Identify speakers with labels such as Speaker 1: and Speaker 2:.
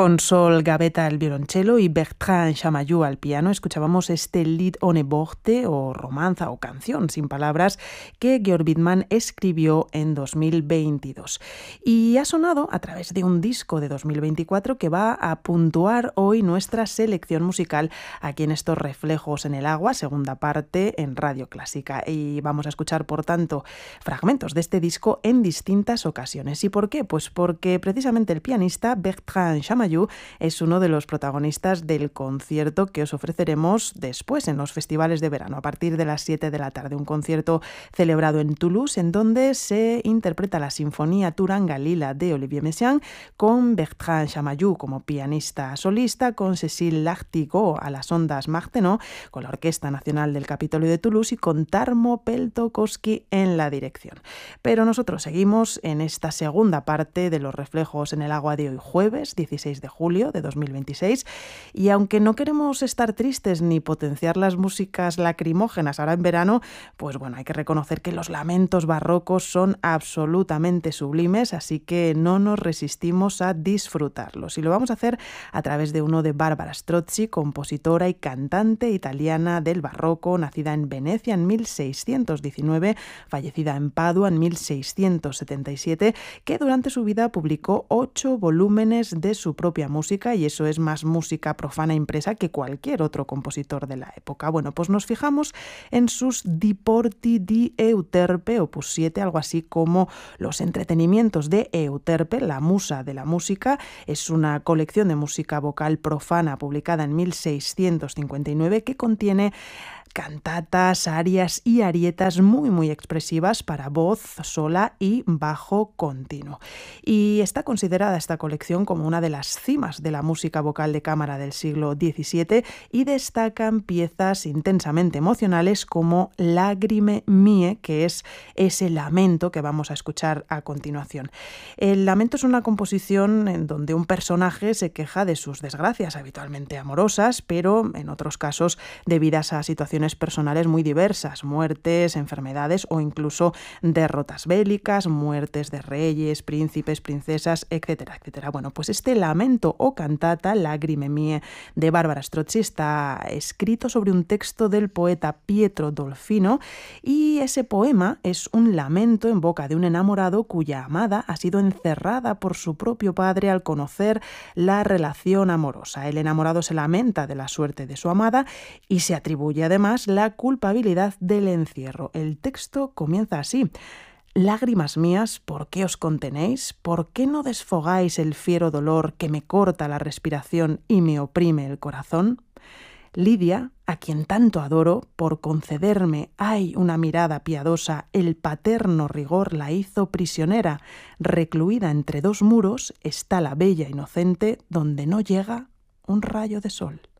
Speaker 1: Con Sol Gavetta al violonchelo y Bertrand Chamayou al piano escuchábamos este Lied ohne Worte o romanza o canción sin palabras que Georg Wittmann escribió en 2022. Y ha sonado a través de un disco de 2024 que va a puntuar hoy nuestra selección musical aquí en estos Reflejos en el Agua, segunda parte en Radio Clásica. Y vamos a escuchar, por tanto, fragmentos de este disco en distintas ocasiones. ¿Y por qué? Pues porque precisamente el pianista Bertrand Chamayou es uno de los protagonistas del concierto que os ofreceremos después en los festivales de verano, a partir de las 7 de la tarde. Un concierto celebrado en Toulouse, en donde se interpreta la Sinfonía Turanga Lila de Olivier Messiaen, con Bertrand Chamayou como pianista solista, con Cécile Lartigot a las ondas Martenot, con la Orquesta Nacional del Capitolio de Toulouse y con Tarmo Peltokoski en la dirección. Pero nosotros seguimos en esta segunda parte de los Reflejos en el Agua de hoy, jueves 16 de julio de 2026, y aunque no queremos estar tristes ni potenciar las músicas lacrimógenas ahora en verano, pues bueno, hay que reconocer que los lamentos barrocos son absolutamente sublimes, así que no nos resistimos a disfrutarlos, y lo vamos a hacer a través de uno de Barbara Strozzi, compositora y cantante italiana del barroco, nacida en Venecia en 1619, fallecida en Padua en 1677, que durante su vida publicó 8 volúmenes de su propia música, y eso es más música profana impresa que cualquier otro compositor de la época. Bueno, pues nos fijamos en sus Diporti di Euterpe, opus 7, algo así como los entretenimientos de Euterpe, la musa de la música. Es una colección de música vocal profana publicada en 1659 que contiene cantatas, arias y arietas muy expresivas para voz sola y bajo continuo. Y está considerada esta colección como una de las cimas de la música vocal de cámara del siglo XVII, y destacan piezas intensamente emocionales como Lagrime Mie, que es ese lamento que vamos a escuchar a continuación. El lamento es una composición en donde un personaje se queja de sus desgracias, habitualmente amorosas, pero en otros casos debidas a situaciones personales muy diversas, muertes, enfermedades o incluso derrotas bélicas, muertes de reyes, príncipes, princesas, etcétera, etcétera. Bueno, pues este lamento o cantata, Lagrime Mie, de Barbara Strozzi, está escrito sobre un texto del poeta Pietro Dolfino, y ese poema es un lamento en boca de un enamorado cuya amada ha sido encerrada por su propio padre al conocer la relación amorosa. El enamorado se lamenta de la suerte de su amada y se atribuye además la culpabilidad del encierro. El texto comienza así: Lágrimas mías, ¿por qué os contenéis? ¿Por qué no desfogáis el fiero dolor que me corta la respiración y me oprime el corazón? Lidia, a quien tanto adoro, por concederme, ay, una mirada piadosa, el paterno rigor la hizo prisionera. Recluida entre dos muros está la bella inocente donde no llega un rayo de sol.